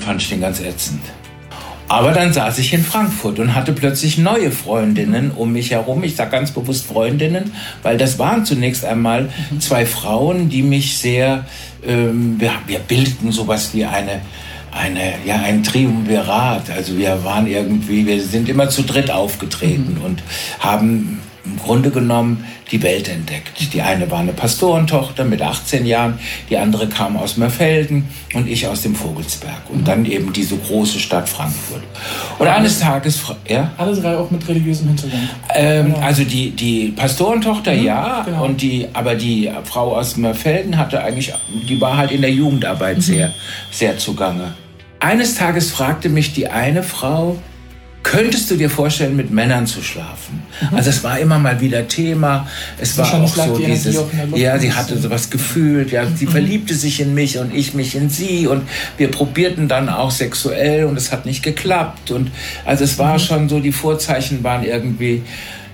fand ich den ganz ätzend. Aber dann saß ich in Frankfurt und hatte plötzlich neue Freundinnen um mich herum. Ich sage ganz bewusst Freundinnen, weil das waren zunächst einmal zwei Frauen, die mich sehr, wir bildeten sowas wie ein Triumvirat. Also wir sind immer zu dritt aufgetreten und haben im Grunde genommen die Welt entdeckt. Die eine war eine Pastorentochter mit 18 Jahren, die andere kam aus Mörfelden und ich aus dem Vogelsberg. Und dann eben diese große Stadt Frankfurt. Und eines Tages... Ja? Alle drei auch mit religiösem Hintergrund? Also die Pastorentochter, ja. Genau. Aber die Frau aus Mörfelden die war halt in der Jugendarbeit sehr, sehr zugange. Eines Tages fragte mich die eine Frau, könntest du dir vorstellen, mit Männern zu schlafen? Also es war immer mal wieder Thema. Es war auch so dieses, ja, sie hatte sowas gefühlt, ja, sie verliebte sich in mich und ich mich in sie und wir probierten dann auch sexuell und es hat nicht geklappt und also es war schon so, die Vorzeichen waren irgendwie